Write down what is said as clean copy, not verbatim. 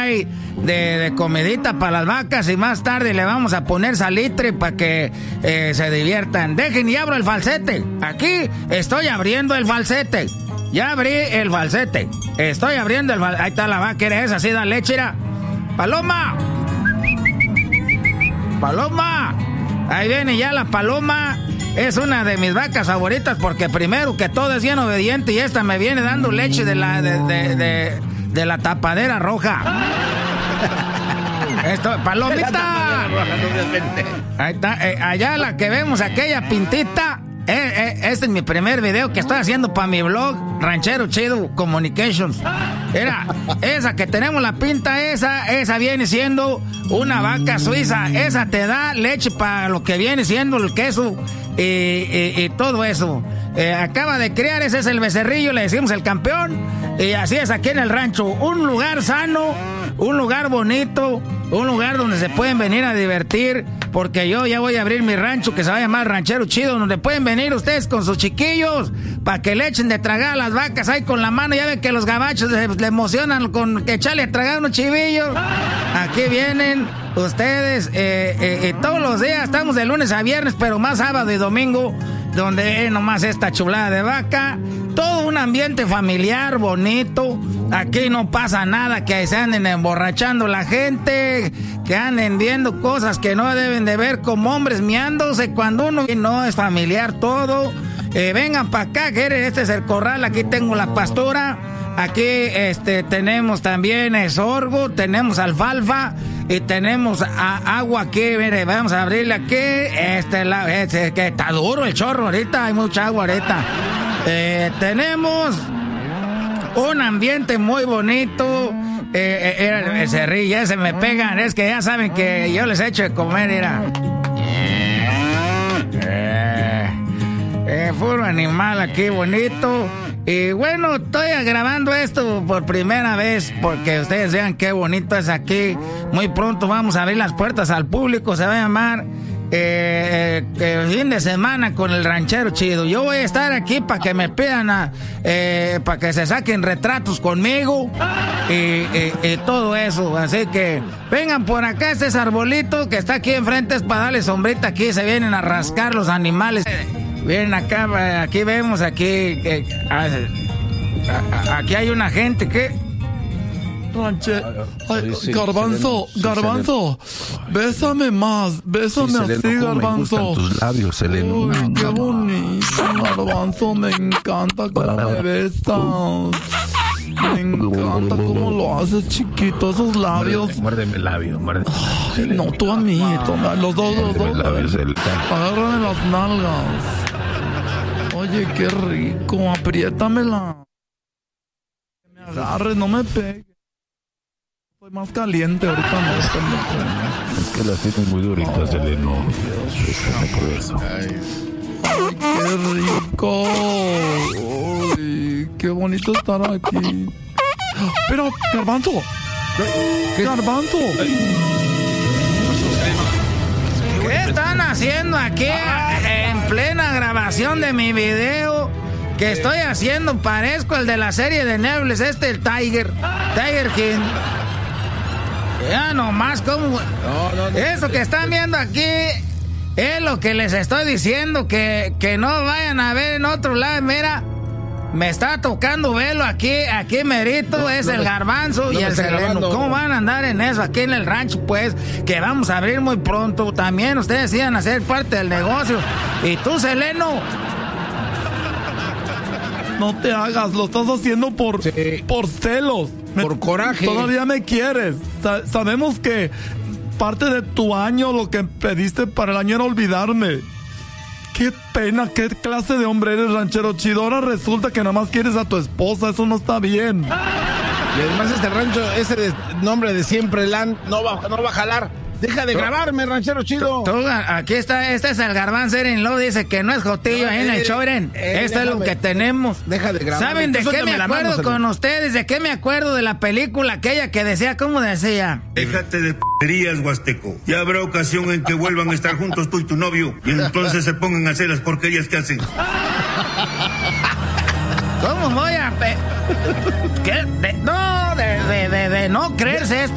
hay de comidita para las vacas y más tarde le vamos a poner salitre para que se diviertan. Dejen y abro el falsete. Aquí estoy abriendo el falsete. Ya abrí el falsete. Estoy abriendo el falsete. Ahí está la vaca, ¿eres esa? Sí, da leche, mira. ¡Paloma! ¡Paloma! Ahí viene ya la paloma. Es una de mis vacas favoritas porque primero que todo es bien obediente y esta me viene dando leche de la tapadera roja. Esto, palomita. Ahí está, allá la que vemos, aquella pintita. Este es mi primer video que estoy haciendo para mi blog Ranchero Chido Communications. Era esa que tenemos la pinta, esa viene siendo una vaca suiza. Esa te da leche para lo que viene siendo el queso y todo eso. Acaba de criar, ese es el becerrillo, le decimos el campeón. Y así es aquí en el rancho. Un lugar sano, un lugar bonito, un lugar donde se pueden venir a divertir. Porque yo ya voy a abrir mi rancho que se va a llamar Ranchero Chido, donde pueden venir ustedes con sus chiquillos para que le echen de tragar a las vacas ahí con la mano. Ya ven que los gabachos le emocionan con que echarle a tragar unos chivillos. Aquí vienen ustedes todos los días, estamos de lunes a viernes, pero más sábado y domingo, donde nomás esta chulada de vaca. Todo un ambiente familiar bonito. Aquí no pasa nada que se anden emborrachando la gente, que anden viendo cosas que no deben de ver, como hombres miándose cuando uno no es familiar todo. Vengan para acá, que este es el corral, aquí tengo la pastura. Aquí tenemos también sorgo, tenemos alfalfa y tenemos agua aquí. Mire, vamos a abrirle aquí. Que está duro el chorro ahorita, hay mucha agua ahorita. Tenemos un ambiente muy bonito. Se ríe, ya se me pegan. Es que ya saben que yo les echo de comer, mira. Puro animal aquí bonito. Y bueno, estoy grabando esto por primera vez porque ustedes vean qué bonito es aquí. Muy pronto vamos a abrir las puertas al público. Se va a llamar fin de semana con el Ranchero Chido. Yo voy a estar aquí para que me pidan para que se saquen retratos conmigo y todo eso. Así que vengan por acá. Este es arbolito que está aquí enfrente, es para darle sombrita. Aquí se vienen a rascar los animales. Vienen acá, aquí vemos, aquí hay una gente que... Garbanzo, bésame más, bésame así, Garbanzo. Tus labios, Seleno. Uy, qué bonito, Garbanzo, me encanta cómo me besas. Me encanta cómo lo haces, chiquito, esos labios. Muérdeme el labio, muérdeme. Ay, no, tú a mí, los dos. Agárrame las nalgas. Oye, qué rico, apriétamela. Me agarres, no me pegues. Soy más caliente ahorita, no. Es que las tienes muy duritas, Seleno. Por eso. Ay, qué rico. Uy, qué bonito estar aquí. Pero, Garbanzo. ¿Qué? Garbanzo. ¿Qué están haciendo aquí en plena grabación de mi video que estoy haciendo? Parezco el de la serie de Netflix, el Tiger King. Ya nomás como... No. Eso que están viendo aquí es lo que les estoy diciendo, que no vayan a ver en otro lado. Mira, me está tocando verlo aquí merito, es el Garbanzo y el Seleno. ¿Cómo van a andar en eso aquí en el rancho? Pues que vamos a abrir muy pronto. También ustedes iban a ser parte del negocio. Y tú, Seleno, no te hagas, lo estás haciendo por celos. Por coraje. Todavía me quieres. Sabemos que parte de tu año, lo que pediste para el año era olvidarme. Qué pena, qué clase de hombre eres, Ranchero Chido. Ahora resulta que nada más quieres a tu esposa, eso no está bien. Y además este rancho, ese nombre de Siempre Land, no va a jalar. Deja de grabarme, Ranchero Chido. Aquí está, este es el Garbanzo, lo dice que no es jotillo ahí en el show, esto es lo que tenemos. Deja de grabarme. ¿Saben de qué me acuerdo con ustedes? ¿De qué me acuerdo de la película aquella que decía, cómo decía? Déjate de p***erías, Huasteco. Ya habrá ocasión en que vuelvan a estar juntos tú y tu novio y entonces se pongan a hacer las porquerías que hacen. ¿Cómo voy a... ¿Qué? De no creerse esto.